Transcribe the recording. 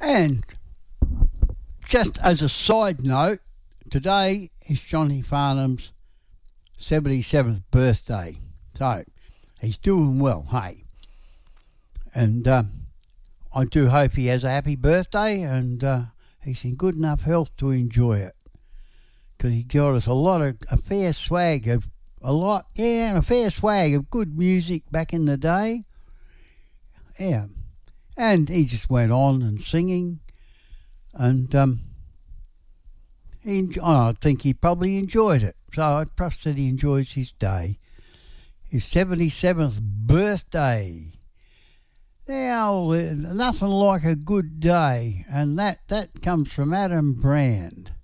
And just as a side note, today is Johnny Farnham's 77th birthday. So he's doing well, hey. And I do hope he has a happy birthday and he's in good enough health to enjoy it. Because he got us a fair swag of good music back in the day. Yeah. And he just went on and singing. And I think he probably enjoyed it. So I trust that he enjoys his day. His 77th birthday. Now, nothing like a good day. And that comes from Adam Brand.